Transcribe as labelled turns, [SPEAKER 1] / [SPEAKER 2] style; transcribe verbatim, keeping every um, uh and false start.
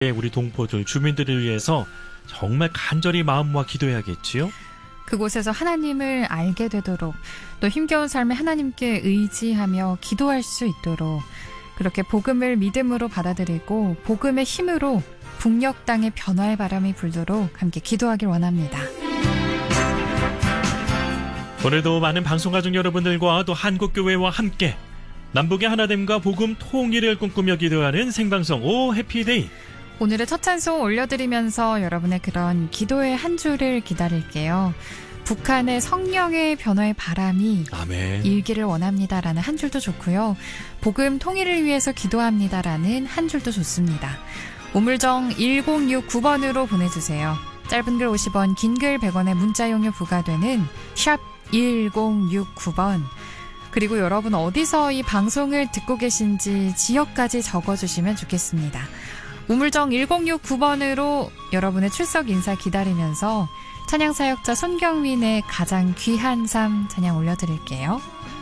[SPEAKER 1] 우리 동포들, 주민들을 위해서 정말 간절히 마음 모아 기도해야겠지요?
[SPEAKER 2] 그곳에서 하나님을 알게 되도록, 또 힘겨운 삶에 하나님께 의지하며 기도할 수 있도록, 그렇게 복음을 믿음으로 받아들이고 복음의 힘으로 북녘 땅의 변화의 바람이 불도록 함께 기도하길 원합니다.
[SPEAKER 1] 오늘도 많은 방송가족 여러분들과 또 한국교회와 함께 남북의 하나됨과 복음 통일을 꿈꾸며 기도하는 생방송 오 해피데이.
[SPEAKER 2] 오늘의 첫 찬송 올려드리면서 여러분의 그런 기도의 한 주를 기다릴게요. 북한의 성령의 변화의 바람이
[SPEAKER 1] 아멘.
[SPEAKER 2] 일기를 원합니다라는 한 줄도 좋고요. 복음 통일을 위해서 기도합니다라는 한 줄도 좋습니다. 우물정 일공육구 번으로 보내주세요. 짧은 글 오십 원, 긴 글 백 원의 문자 용료 부과되는 샵 일공육구 번. 그리고 여러분 어디서 이 방송을 듣고 계신지 지역까지 적어주시면 좋겠습니다. 우물정 일공육구 번으로 여러분의 출석 인사 기다리면서 찬양사역자 손경민의 가장 귀한 삶 찬양 올려드릴게요.